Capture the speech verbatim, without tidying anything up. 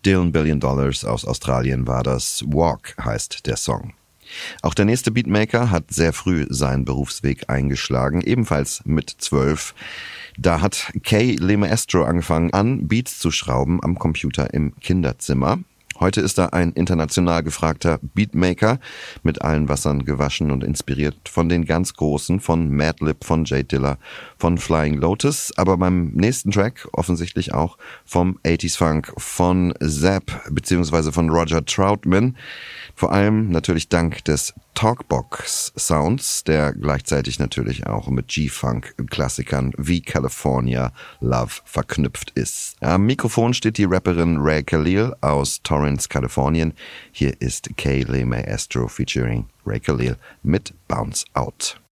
Dylan Billion Dollars aus Australien war das. Walk heißt der Song. Auch der nächste Beatmaker hat sehr früh seinen Berufsweg eingeschlagen, ebenfalls mit zwölf. Da hat Kay Le Maestro angefangen an, Beats zu schrauben am Computer im Kinderzimmer. Heute ist er ein international gefragter Beatmaker, mit allen Wassern gewaschen und inspiriert von den ganz Großen, von Madlib, von Jay Dilla, von Flying Lotus, aber beim nächsten Track offensichtlich auch vom achtziger Funk, von Zapp bzw. von Roger Troutman. Vor allem natürlich dank des Talkbox-Sounds, der gleichzeitig natürlich auch mit G-Funk-Klassikern wie California Love verknüpft ist. Am Mikrofon steht die Rapperin Ray Khalil aus Torrance, Kalifornien. Hier ist Kay Le Maestro featuring Ray Khalil mit Bounce Out.